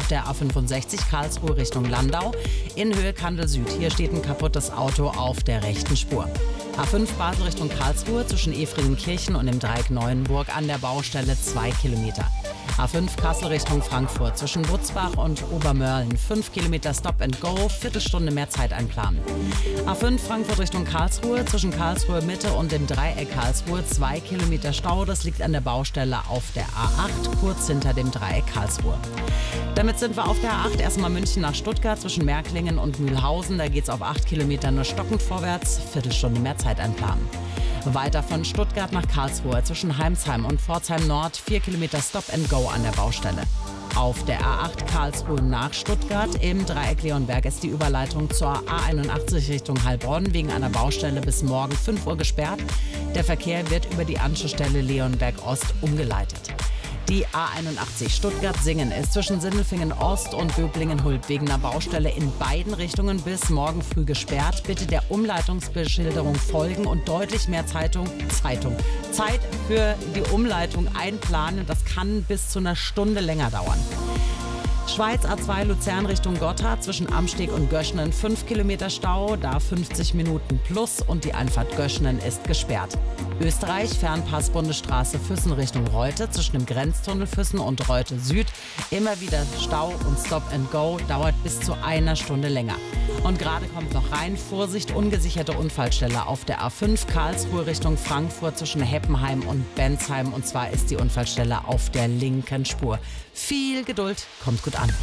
der A65 Karlsruhe Richtung Landau in Höhe Kandel Süd. Hier steht ein kaputtes Auto auf der rechten Spur. A5 Basel Richtung Karlsruhe zwischen Efringenkirchen und dem Dreieck Neuenburg an der Baustelle 2 Kilometer. A5 Kassel Richtung Frankfurt zwischen Butzbach und Obermörlen 5 Kilometer Stop and Go, Viertelstunde mehr Zeit einplanen. A5 Frankfurt Richtung Karlsruhe zwischen Karlsruhe Mitte und dem Dreieck Karlsruhe 2 Kilometer Stau. Das liegt an der Baustelle auf der A8 kurz hinter dem Dreieck Karlsruhe. Damit sind wir auf der A8 erstmal München nach Stuttgart zwischen Märklingen und Mühlhausen. Da geht es auf 8 Kilometer nur stockend vorwärts, Viertelstunde mehr Zeit einplanen. Weiter von Stuttgart nach Karlsruhe zwischen Heimsheim und Pforzheim Nord 4 Kilometer Stop and Go an der Baustelle. Auf der A8 Karlsruhe nach Stuttgart im Dreieck Leonberg ist die Überleitung zur A81 Richtung Heilbronn wegen einer Baustelle bis morgen 5 Uhr gesperrt. Der Verkehr wird über die Anschlussstelle Leonberg Ost umgeleitet. Die A81 Stuttgart-Singen ist zwischen Sindelfingen Ost und Böblingen-Hulb wegen einer Baustelle in beiden Richtungen bis morgen früh gesperrt. Bitte der Umleitungsbeschilderung folgen und deutlich mehr Zeit für die Umleitung einplanen. Das kann bis zu einer Stunde länger dauern. Schweiz A2 Luzern Richtung Gotthard zwischen Amsteg und Göschenen 5 Kilometer Stau, da 50 Minuten plus und die Einfahrt Göschenen ist gesperrt. Österreich Fernpass Bundesstraße Füssen Richtung Reute zwischen dem Grenztunnel Füssen und Reute Süd. Immer wieder Stau und Stop and Go, dauert bis zu einer Stunde länger. Und gerade kommt noch rein, Vorsicht, ungesicherte Unfallstelle auf der A5 Karlsruhe Richtung Frankfurt zwischen Heppenheim und Bensheim. Und zwar ist die Unfallstelle auf der linken Spur. Viel Geduld, kommt gut an.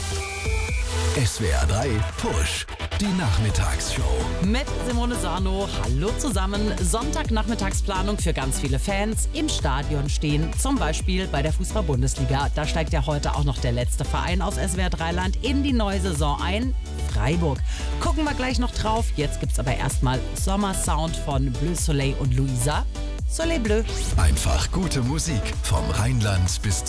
SWR 3 Push, die Nachmittagsshow. Mit Simone Sarno, hallo zusammen. Sonntagnachmittagsplanung für ganz viele Fans im Stadion stehen. Zum Beispiel bei der Fußball-Bundesliga. Da steigt ja heute auch noch der letzte Verein aus SWR 3-Land in die neue Saison ein. Freiburg. Gucken wir gleich noch drauf. Jetzt gibt's aber erstmal Sommersound von Bleu Soleil und Luisa. Soleil Bleu. Einfach gute Musik vom Rheinland bis